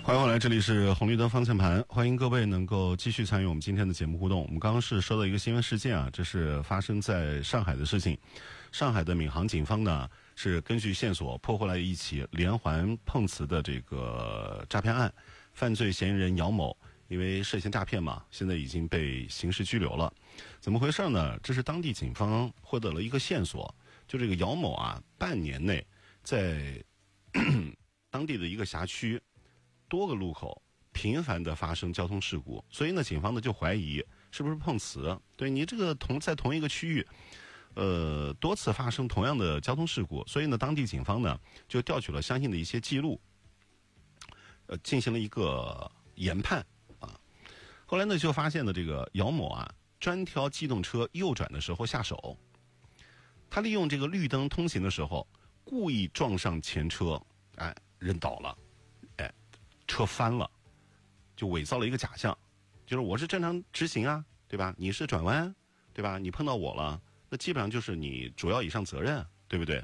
欢迎回来，这里是红绿灯方向盘，欢迎各位能够继续参与我们今天的节目互动。我们刚刚是收到一个新闻事件啊，这是发生在上海的事情。上海的闵行警方呢是根据线索破获了一起连环碰瓷的这个诈骗案，犯罪嫌疑人姚某因为涉嫌诈骗嘛，现在已经被刑事拘留了。怎么回事呢？这是当地警方获得了一个线索，就这个姚某啊，半年内在当地的一个辖区多个路口频繁的发生交通事故，所以呢，警方呢就怀疑是不是碰瓷。对，你这个在同一个区域，多次发生同样的交通事故，所以呢，当地警方呢就调取了相应的一些记录，进行了一个研判啊。后来呢，就发现了这个姚某啊，专挑机动车右转的时候下手，他利用这个绿灯通行的时候，故意撞上前车，哎，人倒了。车翻了，就伪造了一个假象，就是我是正常直行啊，对吧？你是转弯，对吧？你碰到我了，那基本上就是你主要以上责任，对不对？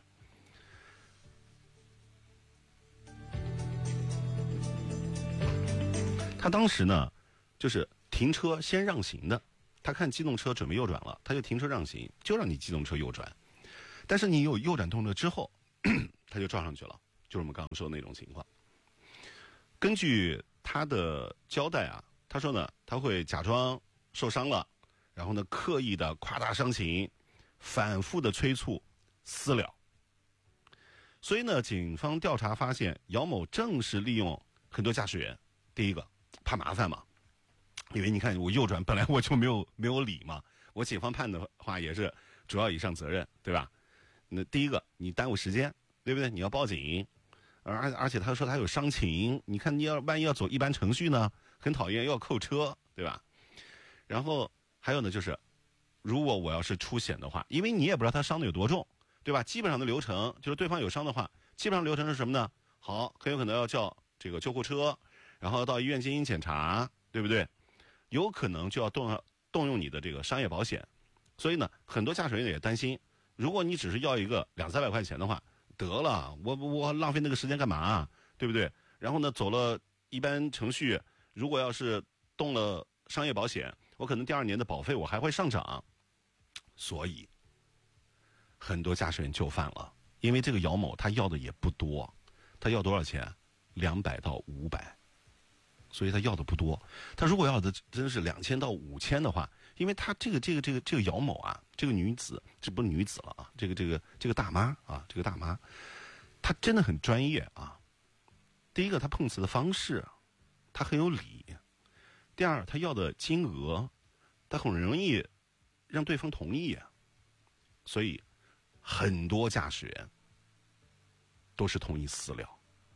他当时呢，就是停车先让行的，他看机动车准备右转了，他就停车让行，就让你机动车右转。但是你有右转动作之后，他就撞上去了，就是我们刚刚说的那种情况。根据他的交代啊，他说呢，他会假装受伤了，然后呢，刻意的夸大伤情，反复的催促私了。所以呢，警方调查发现，姚某正是利用很多驾驶员，第一个怕麻烦嘛，因为你看我右转本来我就没有理嘛，我警方判的话也是主要以上责任，对吧？那第一个你耽误时间，对不对？你要报警。而且他说他有伤情，你看你万一要走一般程序呢，很讨厌，要扣车，对吧？然后还有呢，就是如果我要是出险的话，因为你也不知道他伤的有多重，对吧？基本上的流程就是对方有伤的话，基本上流程是什么呢？好，很有可能要叫这个救护车，然后到医院进行检查，对不对？有可能就要动用你的这个商业保险。所以呢，很多驾驶员也担心，如果你只是要一个200-300块钱的话，得了，我浪费那个时间干嘛，对不对？然后呢，走了一般程序，如果要是动了商业保险，我可能第2年的保费我还会上涨。所以很多驾驶员就范了，因为这个姚某他要的也不多，他要多少钱？200到500，所以他要的不多。他如果要的真是2000到5000的话，因为他这个姚某啊，这个女子，这不是女子了啊，这个大妈啊，这个大妈，她真的很专业啊。第一个，她碰瓷的方式，她很有理；第二，她要的金额，她很容易让对方同意啊。所以，很多驾驶员都是同意私了。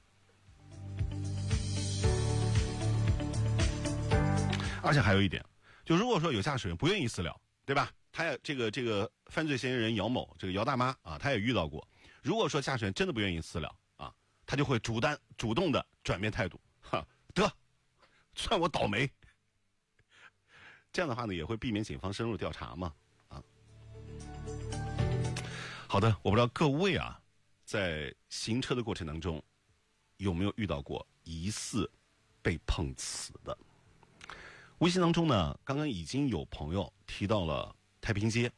而且还有一点，就如果说有驾驶员不愿意私了，对吧？他也这个犯罪嫌疑人姚某，这个姚大妈啊，他也遇到过。如果说驾驶员真的不愿意私了啊，他就会主动的转变态度，得算我倒霉。这样的话呢，也会避免警方深入调查嘛啊。好的，我不知道各位啊，在行车的过程当中有没有遇到过疑似被碰瓷的？微信当中呢，刚刚已经有朋友提到了太平街，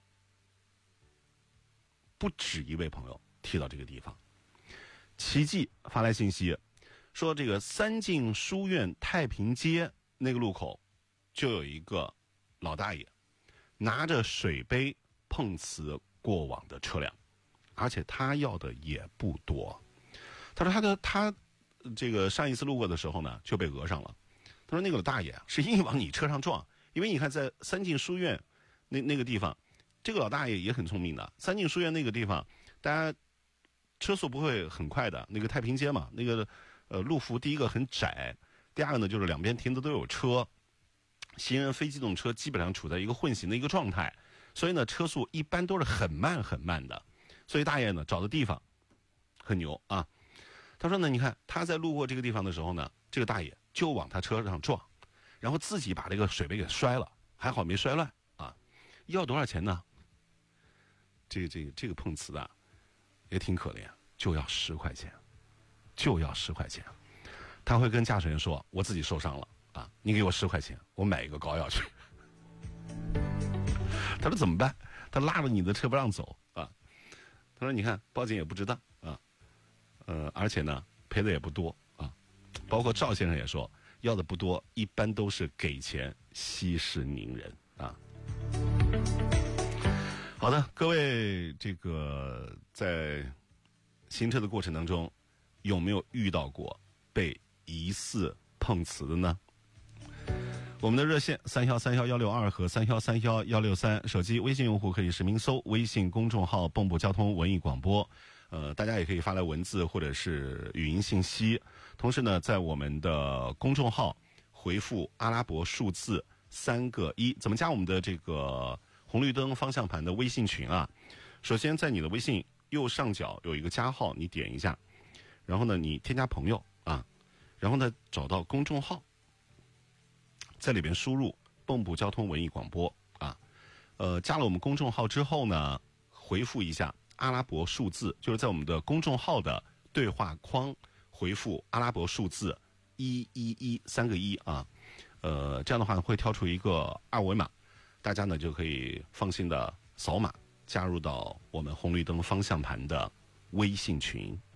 不止一位朋友提到这个地方。奇迹发来信息说，这个三进书院太平街那个路口就有一个老大爷拿着水杯碰瓷过往的车辆，而且他要的也不多。他说他这个上一次路过的时候呢就被讹上了。他说那个老大爷是硬往你车上撞，因为你看在三进书院那个地方，这个老大爷也很聪明的。三进书院那个地方，大家车速不会很快的，那个太平街嘛，那个路幅第一个很窄，第二个呢就是两边停的都有车，行人非机动车基本上处在一个混行的一个状态，所以呢车速一般都是很慢很慢的。所以大爷呢找的地方很牛啊。他说呢，你看他在路过这个地方的时候呢，这个大爷就往他车上撞，然后自己把这个水杯给摔了，还好没摔烂啊。要多少钱呢？这个碰瓷的也挺可怜，就要10块钱，就要10块钱。 他会跟驾驶员说：“我自己受伤了啊，你给我10块钱，我买一个膏药去。”他说怎么办？他拉着你的车不让走啊。他说你看报警也不值当啊，而且呢赔的也不多啊。包括赵先生也说要的不多，一般都是给钱息事宁人啊。好的，各位，这个在行车的过程当中，有没有遇到过被疑似碰瓷的呢？我们的热线31316162和31316163，手机微信用户可以实名搜微信公众号蚌埠交通文艺广播，大家也可以发来文字或者是语音信息。同时呢，在我们的公众号回复阿拉伯数字3个1，怎么加我们的这个红绿灯方向盘的微信群啊？首先在你的微信右上角有一个加号，你点一下，然后呢你添加朋友啊，然后呢找到公众号，在里边输入蚌埠交通文艺广播啊，加了我们公众号之后呢，回复一下阿拉伯数字，就是在我们的公众号的对话框回复阿拉伯数字111 3个1啊，这样的话会跳出一个二维码，大家呢就可以放心的扫码加入到我们红绿灯方向盘的微信群。